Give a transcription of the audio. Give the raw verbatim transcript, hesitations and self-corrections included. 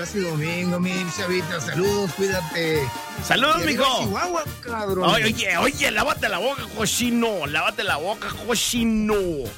casi domingo, mi chavita. Saludos, cuídate. Saludos, mijo. Chihuahua, cabrón. Oye, oye, oye, lávate la boca, cochino. Lávate la boca, cochino.